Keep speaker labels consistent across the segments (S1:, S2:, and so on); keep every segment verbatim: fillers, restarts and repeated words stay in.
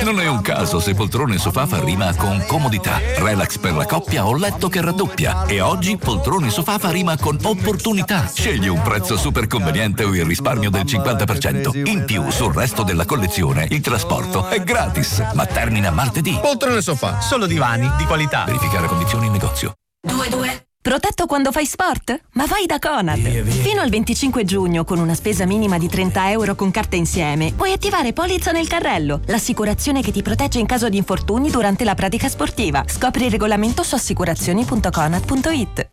S1: Non è un caso se poltrone sofà fa rima con comodità, relax per la coppia o letto che raddoppia. E oggi poltrone sofà fa rima con opportunità. Scegli un prezzo super conveniente o il risparmio del cinquanta per cento. In più, sul resto della collezione, il trasporto è gratis, ma termina martedì.
S2: Poltrone sofà, solo divani di qualità.
S1: Verificare condizioni in negozio.
S3: due due Protetto quando fai sport? Ma vai da Conad! Fino al venticinque giugno, con una spesa minima di trenta euro con carta insieme, puoi attivare Polizza nel carrello, l'assicurazione che ti protegge in caso di infortuni durante la pratica sportiva. Scopri il regolamento su assicurazioni punto conad punto it.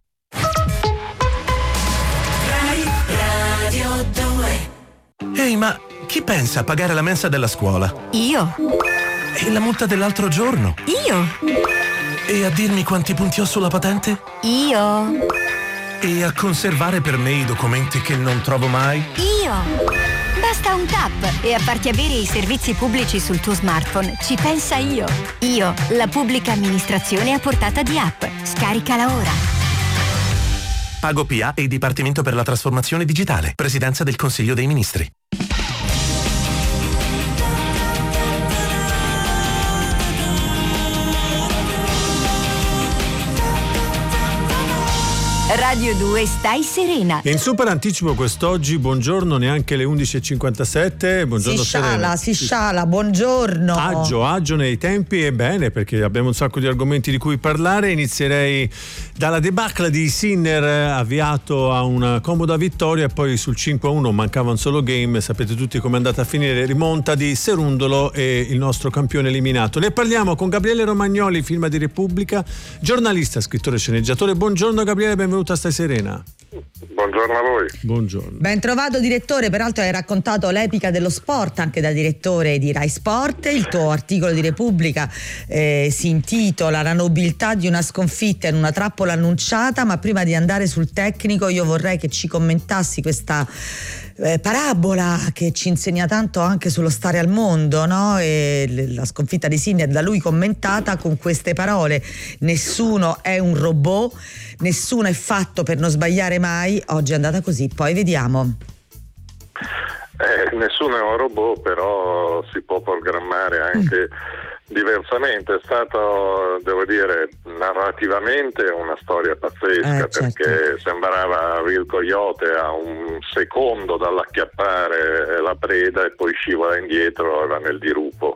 S4: Ehi, ma chi pensa a pagare la mensa della scuola?
S3: Io.
S4: E la multa dell'altro giorno?
S3: Io.
S4: E a dirmi quanti punti ho sulla patente?
S3: Io.
S4: E a conservare per me i documenti che non trovo mai?
S5: Io. Basta un tap e a farti avere i servizi pubblici sul tuo smartphone. Ci pensa Io. Io, la pubblica amministrazione a portata di app. Scaricala ora.
S4: Pago P A e Dipartimento per la Trasformazione Digitale. Presidenza del Consiglio dei Ministri.
S5: Radio due, stai serena.
S6: In super anticipo quest'oggi, buongiorno, neanche le undici e cinquantasette. Buongiorno
S7: si sciala,
S6: Serena.
S7: si sciala, buongiorno.
S6: Agio, agio nei tempi e bene, perché abbiamo un sacco di argomenti di cui parlare. Inizierei dalla debacle di Sinner, avviato a una comoda vittoria e poi sul cinque a uno mancava un solo game. Sapete tutti come è andata a finire, rimonta di Serundolo e il nostro campione eliminato. Ne parliamo con Gabriele Romagnoli, Film di Repubblica, giornalista, scrittore e sceneggiatore. Buongiorno Gabriele, benvenuto a Stai Serena.
S8: Buongiorno a voi.
S6: Buongiorno.
S7: Ben trovato direttore, peraltro hai raccontato l'epica dello sport anche da direttore di Rai Sport. Il tuo articolo di Repubblica eh, si intitola La nobiltà di una sconfitta in una trappola annunciata, ma prima di andare sul tecnico io vorrei che ci commentassi questa eh, parabola che ci insegna tanto anche sullo stare al mondo, no? E la sconfitta di Sinner da lui commentata con queste parole: nessuno è un robot, nessuno è fatto per non sbagliare mai. Oggi è andata così, poi vediamo.
S8: Eh, nessuno è un robot, però si può programmare anche mm. diversamente. È stato, devo dire, narrativamente una storia pazzesca,
S7: eh, certo.
S8: perché sembrava il coyote a un secondo dall'acchiappare la preda e poi scivola indietro e va nel dirupo.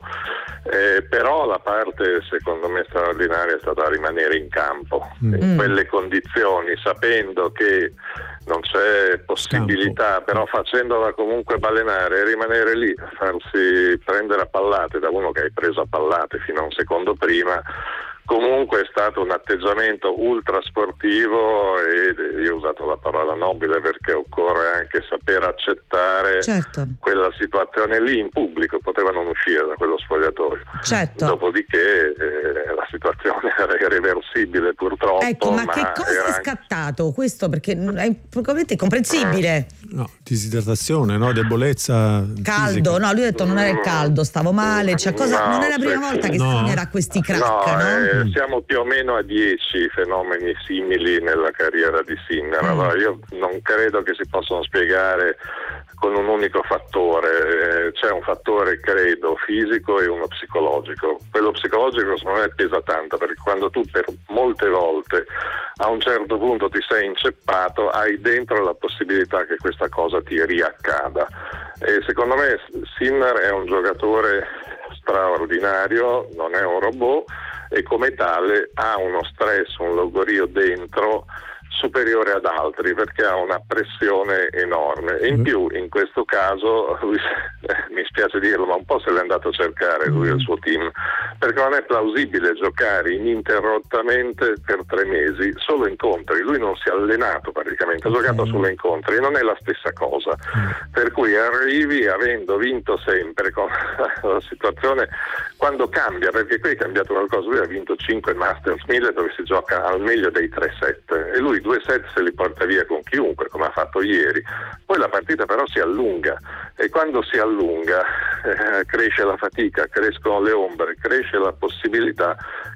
S8: Eh, però la parte secondo me straordinaria è stata rimanere in campo mm. in quelle condizioni, sapendo che non c'è possibilità, Scampo. Però facendola comunque balenare e rimanere lì, farsi prendere a pallate da uno che hai preso a pallate fino a un secondo prima. Comunque è stato un atteggiamento ultra sportivo e io ho usato la parola nobile perché occorre anche saper accettare
S7: certo.
S8: quella situazione lì in pubblico, poteva non uscire da quello spogliatoio.
S7: Certo.
S8: Dopodiché eh, la situazione era irreversibile purtroppo.
S7: Ecco, ma,
S8: ma
S7: che cosa è scattato? Questo perché è probabilmente comprensibile.
S6: No, disidratazione, no? Debolezza.
S7: Caldo,
S6: fisica.
S7: no, lui ha detto non era il caldo, stavo male, cioè cosa,
S8: no,
S7: non è la prima
S8: sì,
S7: volta che
S6: no.
S7: Sinner ha questi crack,
S8: no?
S7: no?
S8: Eh, siamo più o meno a dieci fenomeni simili nella carriera di Sinner. Allora, io non credo che si possano spiegare con un unico fattore. Eh, c'è un fattore, credo, fisico e uno psicologico. Quello psicologico secondo me pesa tanto, perché quando tu per molte volte a un certo punto ti sei inceppato, hai dentro la possibilità che questa cosa ti riaccada. E secondo me Sinner è un giocatore straordinario, non è un robot, e come tale ha uno stress, un logorio dentro superiore ad altri, perché ha una pressione enorme e in mm. più in questo caso lui, eh, mi spiace dirlo, ma un po' se l'è andato a cercare lui e il suo team, perché non è plausibile giocare ininterrottamente per tre mesi solo incontri. Lui non si è allenato praticamente, ha okay. giocato solo incontri e non è la stessa cosa, mm. per cui arrivi avendo vinto sempre con la situazione quando cambia, perché qui è cambiato qualcosa. Lui ha vinto cinque Masters mille dove si gioca al meglio dei tre set e lui due set se li porta via con chiunque, come ha fatto ieri. Poi la partita però si allunga e quando si allunga eh, cresce la fatica, crescono le ombre, cresce la possibilità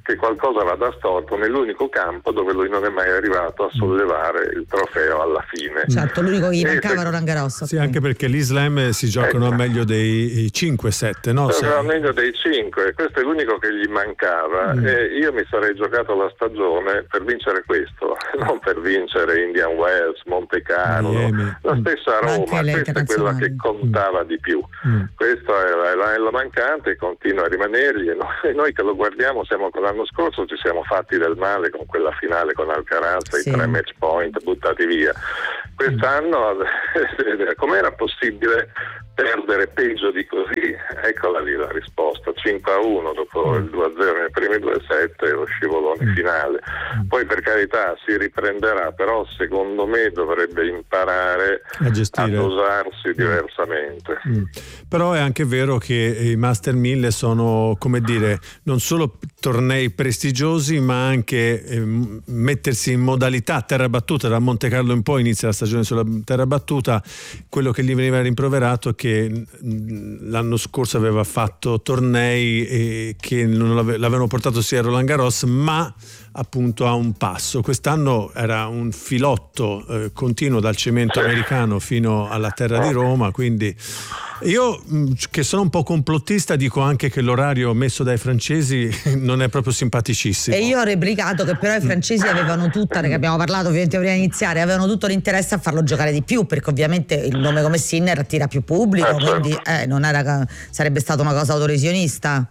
S8: che qualcosa vada storto nell'unico campo dove lui non è mai arrivato a sollevare il trofeo alla fine.
S7: Certo, l'unico che gli
S8: E
S7: mancava
S8: se-
S7: Roland Garros.
S6: Sì, anche perché gli slam si giocano
S8: Ecco.
S6: a meglio dei cinque sette, no? Se-
S8: Era meglio dei cinque, questo è l'unico che gli mancava
S6: Mm.
S8: e io mi sarei giocato la stagione per vincere questo, non per vincere Indian Wells, Monte Carlo,
S6: Miami.
S8: la
S6: Mm.
S8: stessa
S7: Ma
S8: Roma,
S7: anche le
S8: questa è quella che
S7: internazionali.
S8: contava di più.
S6: Mm.
S8: Questo è la, è la- è la mancante e continua a rimanergli e noi, e noi che lo guardiamo siamo con l'anno scorso ci siamo fatti del male con quella finale con Alcaraz,
S7: Sì.
S8: i tre match point buttati via. Quest'anno com'era possibile perdere peggio di così? Eccola lì la risposta, cinque a uno dopo il due a zero nei primi due set e lo scivolone finale. Poi per carità si riprenderà, però secondo me dovrebbe imparare
S6: A gestire.
S8: a dosarsi diversamente.
S6: Mm. Però è anche vero che i Master mille sono, come dire, non solo tornei prestigiosi, ma anche ehm, mettersi in modalità terra battuta. Da Monte Carlo in poi inizia la stagione sulla terra battuta. Quello che gli veniva rimproverato è che mh, l'anno scorso aveva fatto tornei eh, che non l'ave- l'avevano portato sia a Roland Garros, ma appunto a un passo. Quest'anno era un filotto eh, continuo dal cemento americano fino alla terra di Roma, quindi io mh, che sono un po' complottista dico anche che l'orario messo dai francesi non è proprio simpaticissimo.
S7: E io ho replicato che però i francesi avevano tutta, ne abbiamo parlato ovviamente prima di iniziare, avevano tutto l'interesse a farlo giocare di più, perché ovviamente il nome come Sinner attira più pubblico,
S8: Eh, certo.
S7: quindi eh, non era, sarebbe stata una cosa autolesionista.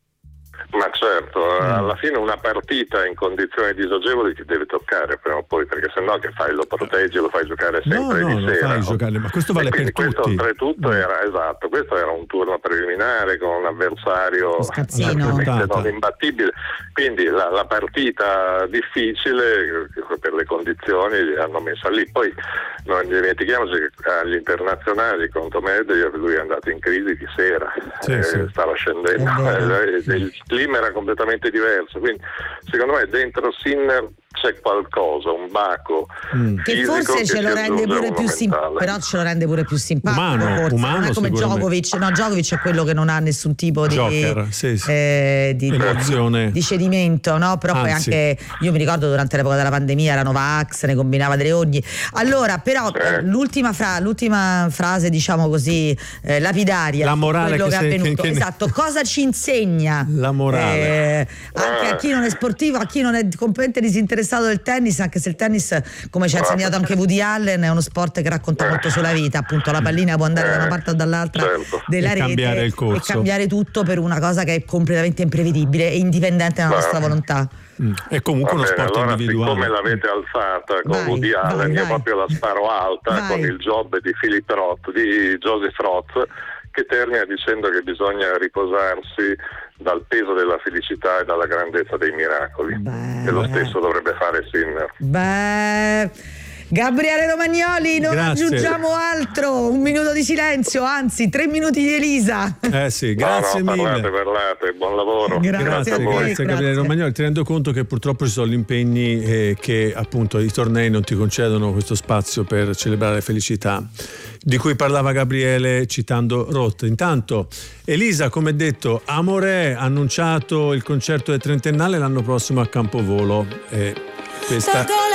S8: Ma certo, alla fine una partita in condizioni disagevoli ti deve toccare prima o poi, perché sennò che fai? Lo proteggi, lo fai giocare sempre
S6: no, no,
S8: di
S6: lo
S8: sera.
S6: fai giocare, ma questo vale
S8: E quindi
S6: per
S8: questo
S6: tutti.
S8: oltretutto era esatto, questo era un turno preliminare con un avversario
S7: Lo scazzino.
S8: praticamente
S6: Puntata.
S8: non imbattibili, quindi la, la partita difficile eh, per le condizioni li hanno messa lì. Poi non dimentichiamoci che agli internazionali contro Medvedev lui è andato in crisi di sera,
S6: Sì,
S8: eh,
S6: sì.
S8: stava scendendo,
S7: È vero.
S8: eh, il clima era completamente diverso, quindi secondo me dentro Sinner c'è qualcosa, un baco
S6: Mm.
S7: Che
S8: fisico
S7: forse
S8: che
S7: ce
S8: si
S7: lo rende
S8: aggiunge a
S7: pure
S8: uno
S7: più sim-
S8: mentale.
S7: però ce lo rende pure più simpatico,
S6: Umano,
S7: forse.
S6: umano
S7: non è come
S6: sicuramente.
S7: Djokovic, no, Djokovic è quello che non ha nessun tipo di,
S6: Joker, sì, sì.
S7: eh, di,
S6: Emozione.
S7: di cedimento, no? Però poi
S6: Anzi.
S7: anche io mi ricordo durante l'epoca della pandemia era Novax, ne combinava delle ogni. Allora, però eh, l'ultima, fra- l'ultima frase, diciamo così, eh, lapidaria,
S6: La
S7: su
S6: morale
S7: quello
S6: che
S7: che,
S6: se-
S7: è avvenuto.
S6: che- che-
S7: Esatto, cosa ci insegna?
S6: La morale.
S7: Eh, anche a chi non è sportivo, a chi non è completamente disinteressato del tennis, anche se il tennis, come ci ha insegnato anche Woody Allen, è uno sport che racconta molto sulla vita, appunto la pallina può andare da una parte o dall'altra
S8: Certo.
S7: della
S6: E
S7: rete
S6: cambiare il corso.
S7: e cambiare tutto per una cosa che è completamente imprevedibile e indipendente dalla nostra volontà.
S6: Mm. È comunque
S8: Va
S6: uno
S8: bene,
S6: sport
S8: allora
S6: individuale.
S8: siccome l'avete alzata con
S7: Vai,
S8: Woody
S7: vai,
S8: Allen, io
S7: vai.
S8: proprio la sparo alta
S7: Vai.
S8: con il job di Philip Roth, di Joseph Roth, che termina dicendo che bisogna riposarsi dal peso della felicità e dalla grandezza dei miracoli.
S7: Beh.
S8: E lo stesso dovrebbe fare Sinner.
S7: Beh, Gabriele Romagnoli, non
S6: Grazie.
S7: aggiungiamo altro, un minuto di silenzio, anzi tre minuti di Elisa.
S6: Eh sì, grazie
S8: no, no,
S6: mille.
S8: parlate, parlate, buon lavoro.
S7: Grazie
S6: Grazie,
S7: a te,
S6: grazie
S7: grazie.
S6: Gabriele Romagnoli. Ti rendo conto che purtroppo ci sono gli impegni eh, che appunto i tornei non ti concedono questo spazio per celebrare felicità di cui parlava Gabriele citando Roth. Intanto Elisa, come detto, Amore ha annunciato il concerto del trentennale l'anno prossimo a Campovolo. Eh, questa